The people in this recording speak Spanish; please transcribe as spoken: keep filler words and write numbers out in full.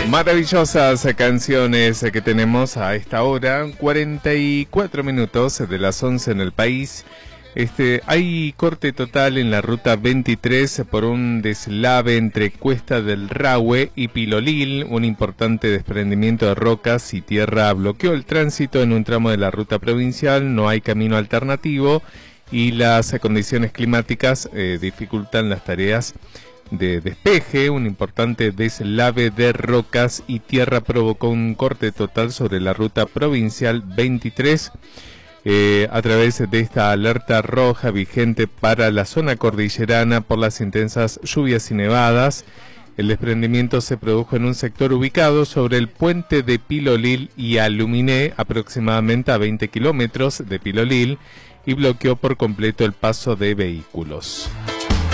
Maravillosas canciones que tenemos a esta hora, cuarenta y cuatro minutos de las once en el país. Este, hay corte total en la ruta veintitrés por un deslave entre Cuesta del Rahue y Pilolil. Un importante desprendimiento de rocas y tierra bloqueó el tránsito en un tramo de la ruta provincial. No hay camino alternativo y las condiciones climáticas eh, dificultan las tareas de despeje. Un importante deslave de rocas y tierra provocó un corte total sobre la ruta provincial veintitrés. Eh, a través de esta alerta roja vigente para la zona cordillerana por las intensas lluvias y nevadas. El desprendimiento se produjo en un sector ubicado sobre el puente de Pilolil y Aluminé, aproximadamente a veinte kilómetros de Pilolil, y bloqueó por completo el paso de vehículos.